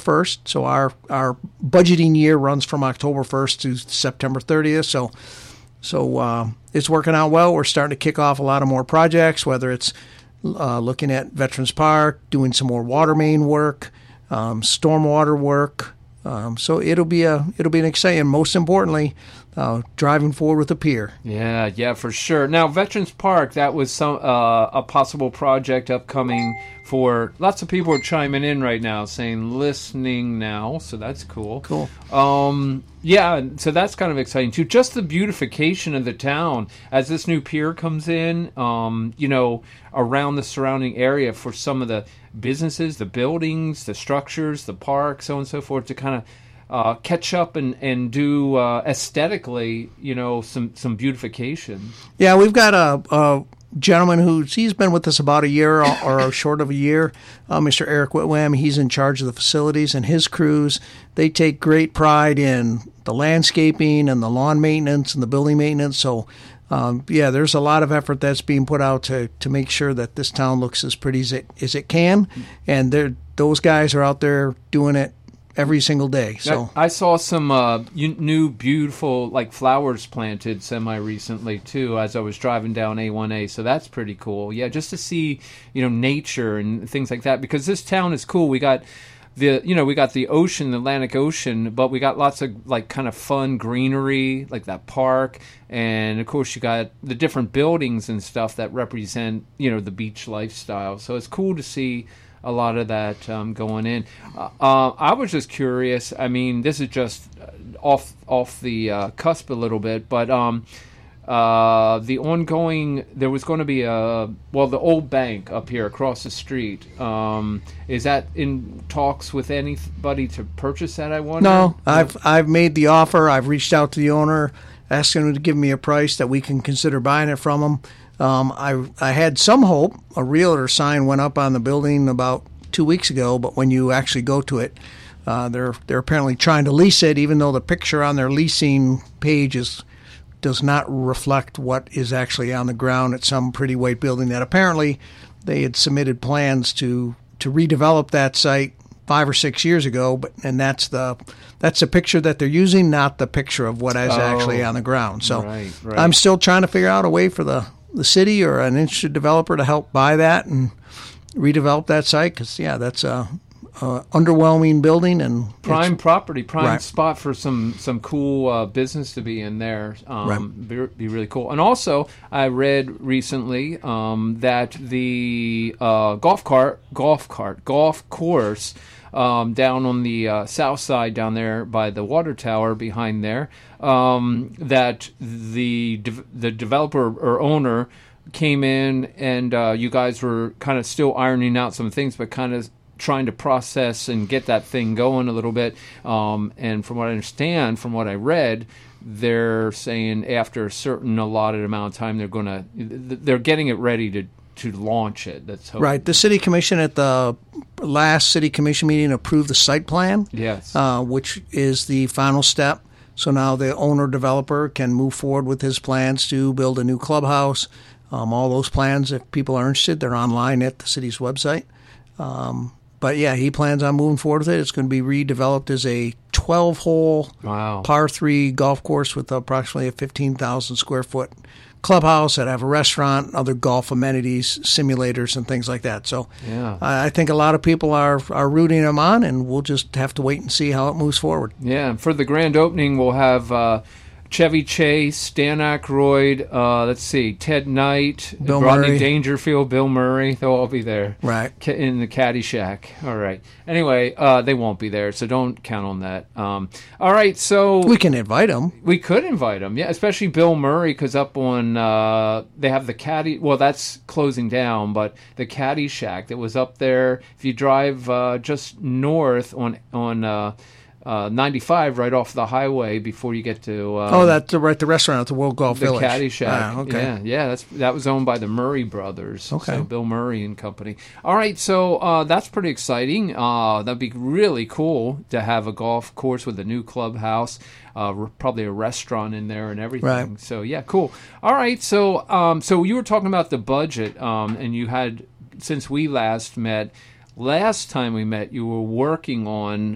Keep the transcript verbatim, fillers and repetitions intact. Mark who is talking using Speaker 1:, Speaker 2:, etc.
Speaker 1: first. So our our budgeting year runs from October first to September thirtieth. So so uh, it's working out well. We're starting to kick off a lot of more projects, whether it's uh, looking at Veterans Park, doing some more water main work, um, stormwater work. Um, so it'll be a it'll be an exciting. Most importantly, uh, driving forward with the pier.
Speaker 2: Yeah, yeah, for sure. Now, Veterans Park, that was some uh, a possible project upcoming for lots of people are chiming in right now, saying listening now. So that's cool.
Speaker 1: Cool.
Speaker 2: Um, yeah, so that's kind of exciting too. Just the beautification of the town as this new pier comes in. Um, you know, around the surrounding area for some of the businesses, the buildings, the structures, the park, so on and so forth, to kind of uh, catch up and and do uh, aesthetically, you know, some some beautification.
Speaker 1: Yeah, we've got a, a gentleman who's he's been with us about a year or, or short of a year, uh, Mister Eric Whitwam. He's in charge of the facilities, and his crews, they take great pride in the landscaping and the lawn maintenance and the building maintenance. So Um, yeah, there's a lot of effort that's being put out to, to make sure that this town looks as pretty as it, as it can, and they're, those guys are out there doing it every single day. So
Speaker 2: I saw some uh, new beautiful like flowers planted semi-recently too as I was driving down A one A, so that's pretty cool. Yeah, just to see, you know, nature and things like that, because this town is cool. We got The you know we got the ocean, the Atlantic Ocean, but we got lots of like kind of fun greenery, like that park, and of course you got the different buildings and stuff that represent, you know, the beach lifestyle. So it's cool to see a lot of that um, going in. Uh, uh, I was just curious. I mean, this is just off off the uh, cusp a little bit, but. Um, Uh, the ongoing, there was going to be a, well, the old bank up here across the street. Um, is that in talks with anybody to purchase that, I wonder?
Speaker 1: No, I've I've made the offer. I've reached out to the owner, asking him to give me a price that we can consider buying it from him. Um, I I had some hope. A realtor sign went up on the building about two weeks ago, but when you actually go to it, uh, they're they're apparently trying to lease it, even though the picture on their leasing page is does not reflect what is actually on the ground at some pretty white building that apparently they had submitted plans to to redevelop that site five or six years ago, but and that's the that's the picture that they're using, not the picture of what is
Speaker 2: Oh,
Speaker 1: actually on the ground. So
Speaker 2: right, right.
Speaker 1: I'm still trying to figure out a way for the, the city or an interested developer to help buy that and redevelop that site, because yeah, that's a Uh, underwhelming building and
Speaker 2: prime property, prime
Speaker 1: right.
Speaker 2: spot for some some cool uh, business to be in there. Um,
Speaker 1: Right.
Speaker 2: be, be really cool. And also, I read recently um, that the uh, golf cart, golf cart, golf course um, down on the uh, south side, down there by the water tower behind there, um, that the de- the developer or owner came in, and uh, you guys were kind of still ironing out some things, but kind of trying to process and get that thing going a little bit. Um, and from what I understand, from what I read, they're saying after a certain allotted amount of time, they're going to, they're getting it ready to, to launch it. That's hope.
Speaker 1: Right. The city commission at the last city commission meeting approved the site plan.
Speaker 2: Yes.
Speaker 1: Uh, which is the final step. So now the owner developer can move forward with his plans to build a new clubhouse. Um, all those plans, if people are interested, they're online at the city's website. Um, But, yeah, he plans on moving forward with it. It's going to be redeveloped as a twelve-hole
Speaker 2: wow.
Speaker 1: par three golf course with approximately a fifteen thousand square foot clubhouse that have a restaurant, other golf amenities, simulators, and things like that. So
Speaker 2: yeah.
Speaker 1: uh, I think a lot of people are, are rooting him on, and we'll just have to wait and see how it moves forward.
Speaker 2: Yeah, and for the grand opening, we'll have uh, Chevy Chase, Dan Aykroyd, uh, let's see, Ted Knight,
Speaker 1: Bill
Speaker 2: Rodney
Speaker 1: Murray.
Speaker 2: Dangerfield, Bill Murray. They'll all be there.
Speaker 1: Right.
Speaker 2: Ca- In the Caddy Shack. All right. Anyway, uh, they won't be there, so don't count on that. Um, all right, so...
Speaker 1: We can invite them.
Speaker 2: We could invite them, yeah, especially Bill Murray, because up on, uh, they have the Caddy, well, that's closing down, but the Caddy Shack that was up there, if you drive uh, just north on, on uh, uh, ninety-five, right off the highway before you get to... Um,
Speaker 1: oh, that's the, right, the restaurant at the World Golf
Speaker 2: the
Speaker 1: Village.
Speaker 2: The Caddy Shack.
Speaker 1: Ah, okay.
Speaker 2: Yeah, yeah, that's that was owned by the Murray brothers.
Speaker 1: Okay.
Speaker 2: So Bill Murray and company. All right, so uh, that's pretty exciting. Uh, that'd be really cool to have a golf course with a new clubhouse, uh, r- probably a restaurant in there and everything.
Speaker 1: Right.
Speaker 2: So yeah, cool. All right, so um, so you were talking about the budget, um, and you had, since we last met, last time we met, you were working on